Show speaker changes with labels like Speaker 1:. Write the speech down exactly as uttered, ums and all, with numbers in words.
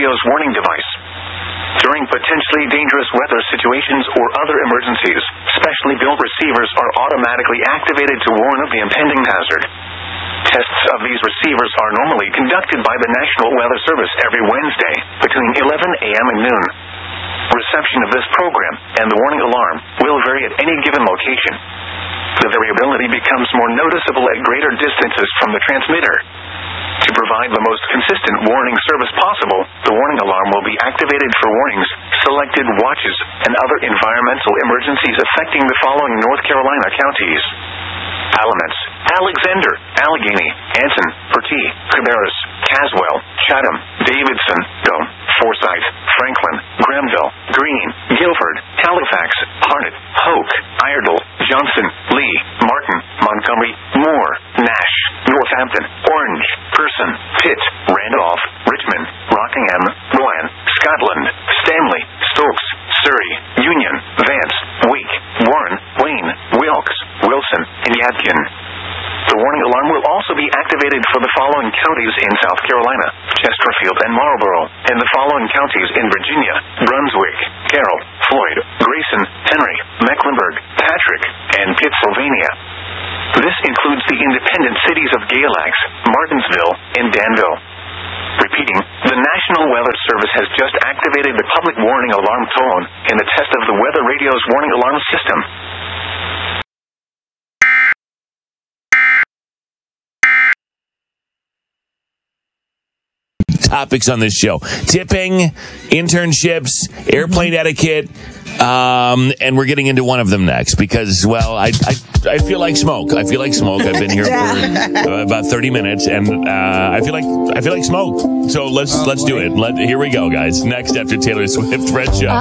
Speaker 1: radio's warning device. During potentially dangerous weather situations or other emergencies, specially built receivers are automatically activated to warn of the impending hazard. Tests of these receivers are normally conducted by the National Weather Service every Wednesday between eleven a.m. and noon. Reception of this program and the warning alarm will vary at any given location. The variability becomes more noticeable at greater distances from the transmitter. To provide the most consistent warning service possible, the warning alarm will be activated for warnings, selected watches, and other environmental emergencies affecting the following North Carolina counties: Alamance, Alexander, Allegheny, Anson, Pertee, Cabarrus, Caswell, Chatham, Davidson, Dome, Forsyth, Franklin, Granville, Greene, Guilford, Halifax, Harnett, Hoke, Iredell, Johnson, Lee, Martin, Montgomery, Moore, Nash, Northampton, Orange, Person, Pitt, Randolph, Richmond, Rockingham, Rowan, Scotland, Stanley, Stokes, Surrey, Union, Vance, Wake, Warren, Wayne, Wilkes, Wilson, and Yadkin. The warning alarm will also be activated for the following counties in South Carolina: Chesterfield and Marlborough, and the following counties in Virginia: Brunswick, Carroll, Floyd, Grayson, Henry, Mecklenburg, Patrick, and Pittsylvania. This includes the independent cities of Galax, Martinsville, and Danville. Repeating, the National Weather Service has just activated the public warning alarm tone in the test of the Weather Radio's warning alarm system.
Speaker 2: Topics on this show: tipping, internships, airplane etiquette, um, and we're getting into one of them next because, well, I, I I feel like smoke. I feel like smoke. I've been here for uh, about thirty minutes, and uh, I feel like I feel like smoke. So let's oh, let's boy. do it. Let here we go, guys. Next after Taylor Swift, Fred Show.